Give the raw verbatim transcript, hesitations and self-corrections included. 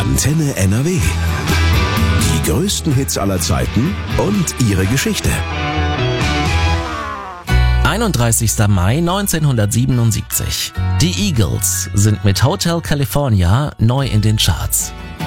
Antenne N R W. Die größten Hits aller Zeiten und ihre Geschichte. einunddreißigster Mai neunzehnhundertsiebenundsiebzig. Die Eagles sind mit Hotel California neu in den Charts.